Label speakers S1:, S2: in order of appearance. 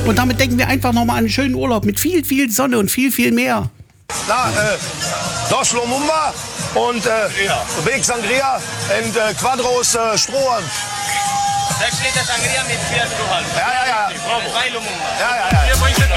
S1: Und damit denken wir einfach nochmal an einen schönen Urlaub mit viel, viel Sonne und viel, viel Meer.
S2: Na, Dos Lumumba und Big Sangria und Quadros Strohhalm.
S3: 6 Liter Sangria mit 4 Strohhalm.
S2: Ja.
S3: 2 Lumumba.
S2: Ja.